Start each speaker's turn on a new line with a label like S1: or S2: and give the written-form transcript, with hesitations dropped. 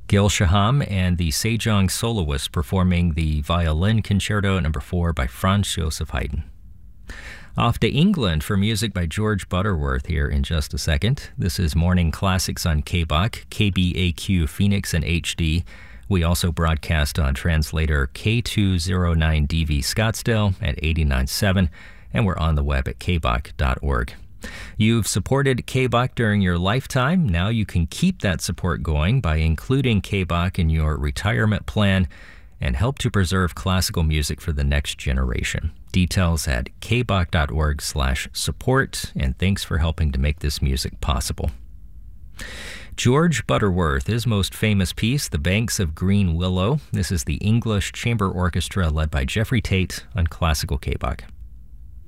S1: Gil Shaham and the Sejong Soloists performing the Violin Concerto No. 4 by Franz Joseph Haydn. Off to England for music by George Butterworth here in just a second. This is Morning Classics on KBAQ, KBAQ Phoenix and HD. We also broadcast on translator K209DV Scottsdale at 89.7, and we're on the web at kbak.org. You've supported KBAQ during your lifetime. Now you can keep that support going by including KBAQ in your retirement plan and help to preserve classical music for the next generation. Details at kbak.org/support, and thanks for helping to make this music possible. George Butterworth, his most famous piece, The Banks of Green Willow. This is the English Chamber Orchestra led by Jeffrey Tate on Classical KBAQ.